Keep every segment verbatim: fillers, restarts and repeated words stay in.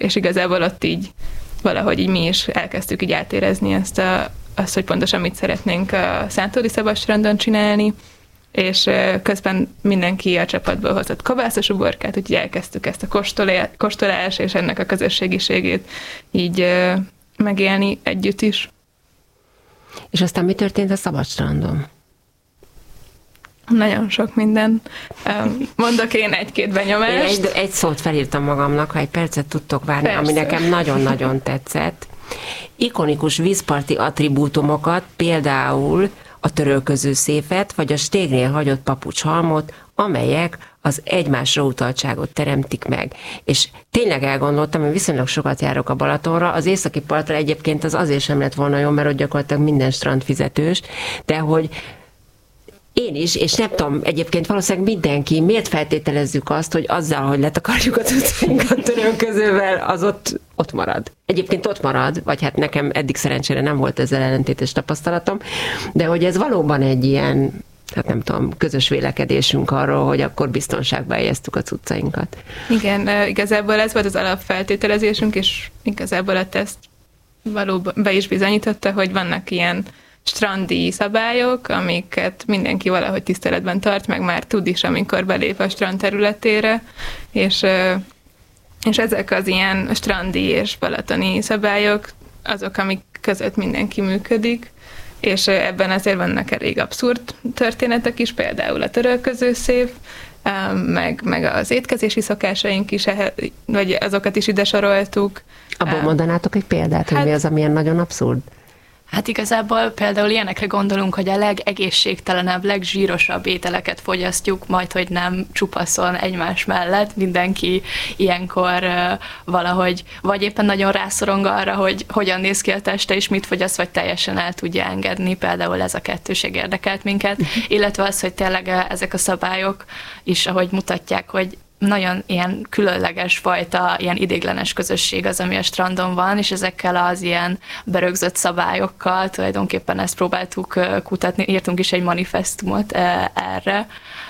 és igazából ott így valahogy így mi is elkezdtük így átérezni ezt a, azt, hogy pontosan mit szeretnénk a Szántódi Szabadstrandon csinálni, és közben mindenki a csapatból hozott kovászos uborkát, úgyhogy elkezdtük ezt a kóstolás, kóstolás és ennek a közösségiségét így megélni együtt is. És aztán mi történt a Szabadstrandon? Nagyon sok minden. Mondok én egy-két benyomást. Egy, egy szót felírtam magamnak, ha egy percet tudtok várni, Persze. ami nekem nagyon-nagyon tetszett. Ikonikus vízparti attribútumokat, például a törölköző széfet, vagy a stégnél hagyott papucshalmot, amelyek az egymásra utaltságot teremtik meg. És tényleg elgondoltam, hogy viszonylag sokat járok a Balatonra, az északi partra egyébként az azért sem lett volna jó, mert ott gyakorlatilag minden strand fizetős, de hogy én is, és nem tudom, egyébként valószínűleg mindenki, miért feltételezzük azt, hogy azzal, hogy letakarjuk az utcainkat törölközővel, az ott, ott marad. Egyébként ott marad, vagy hát nekem eddig szerencsére nem volt ezzel ellentétes tapasztalatom, de hogy ez valóban egy ilyen, hát nem tudom, közös vélekedésünk arról, hogy akkor biztonságba helyeztük az utcainkat. Igen, igazából ez volt az alapfeltételezésünk, és igazából a teszt valóban be is bizonyította, hogy vannak ilyen strandi szabályok, amiket mindenki valahogy tiszteletben tart, meg már tud is, amikor belép a strand területére, és, és ezek az ilyen strandi és balatoni szabályok azok, amik között mindenki működik, és ebben azért vannak elég abszurd történetek is, például a törölköző széf, meg, meg az étkezési szokásaink is, vagy azokat is ide soroltuk. Abból mondanátok egy példát, hogy hát, mi az, amilyen nagyon abszurd? Hát igazából például ilyenekre gondolunk, hogy a legegészségtelenebb, legzsírosabb ételeket fogyasztjuk, majd hogy nem csupaszon egymás mellett. Mindenki ilyenkor uh, valahogy, vagy éppen nagyon rászorong arra, hogy hogyan néz ki a teste, és mit fogyaszt, vagy teljesen el tudja engedni. Például ez a kettőség érdekelt minket. Illetve az, hogy tényleg ezek a szabályok is, ahogy mutatják, hogy nagyon ilyen különleges fajta, ilyen idéglenes közösség az, ami a strandon van, és ezekkel az ilyen berögzött szabályokkal tulajdonképpen ezt próbáltuk kutatni, írtunk is egy manifestumot erre,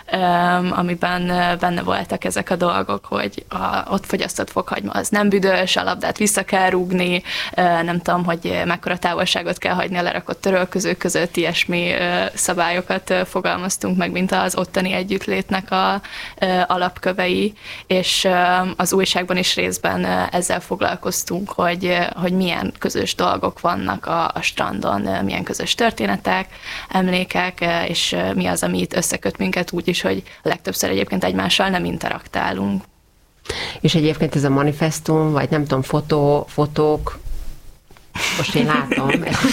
amiben benne voltak ezek a dolgok, hogy a ott fogyasztott fokhagyma az nem büdös, a labdát vissza kell rúgni, nem tudom, hogy mekkora távolságot kell hagyni a lerakott törölközők között, ilyesmi szabályokat fogalmaztunk meg, mint az ottani együttlétnek a alapkövei, és az újságban is részben ezzel foglalkoztunk, hogy, hogy milyen közös dolgok vannak a, a strandon, milyen közös történetek, emlékek, és mi az, ami itt összeköt minket úgy is, hogy legtöbbször egyébként egymással nem interaktálunk. És egyébként ez a manifestum, vagy nem tudom, fotó, fotók, most én látom.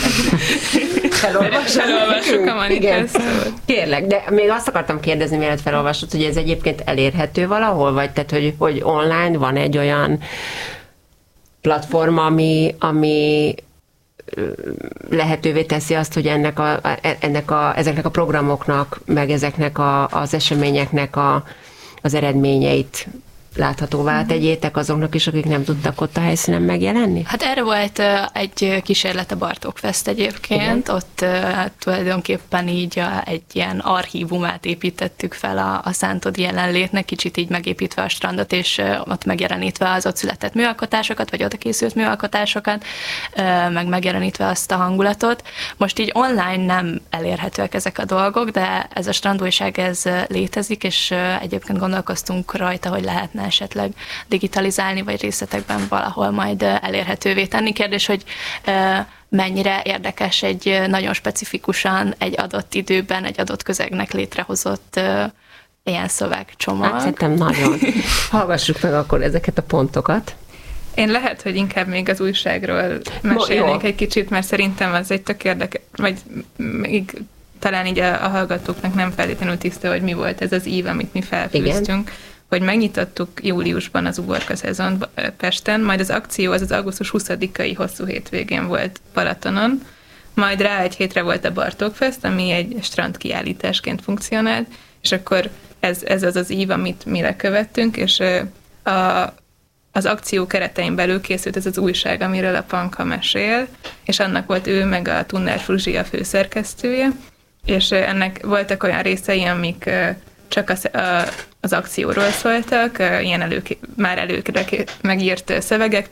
Felolvassuk a manifestumot. Kérlek, de még azt akartam kérdezni, mielőtt felolvasod, hogy ez egyébként elérhető valahol, vagy tehát, hogy, hogy online van egy olyan platform, ami, ami lehetővé teszi azt, hogy ennek a, ennek a, ezeknek a programoknak, meg ezeknek a, az eseményeknek a, az eredményeit láthatóvá tegyétek azoknak is, akik nem tudtak ott a helyszínen megjelenni? Hát erre volt egy kísérlet a Bartók Fest egyébként, igen. Ott tulajdonképpen így egy ilyen archívumát építettük fel a, a szántodi jelenlétnek, kicsit így megépítve a strandot, és ott megjelenítve az ott született műalkotásokat, vagy oda készült műalkotásokat, meg megjelenítve azt a hangulatot. Most így online nem elérhetőek ezek a dolgok, de ez a strandújság ez létezik, és egyébként gondolkoztunk rajta, hogy lehetne esetleg digitalizálni, vagy részletekben valahol majd elérhetővé tenni. Kérdés, hogy mennyire érdekes egy nagyon specifikusan egy adott időben, egy adott közegnek létrehozott ilyen szövegcsomag. Hát szerintem nagyon. Hallgassuk meg akkor ezeket a pontokat. Én lehet, hogy inkább még az újságról mesélnék egy kicsit, mert szerintem az egy tök érdekes, vagy még talán így a, a hallgatóknak nem feltétlenül tiszta, hogy mi volt ez az ív, amit mi felfűztünk. Igen. Hogy megnyitottuk júliusban az uborka szezon Pesten, majd az akció az az augusztus huszadikai hosszú hétvégén volt Balatonon, majd rá egy hétre volt a Bartók Fest, ami egy strand kiállításként funkcionált, és akkor ez, ez az az ív, amit mi lekövettünk, és a, az akció keretein belül készült ez az újság, amiről a Panka mesél, és annak volt ő meg a Tunnár Fruzsi a főszerkesztője, és ennek voltak olyan részei, amik csak az, az akcióról szóltak, ilyen elő, már előre megírt szövegek,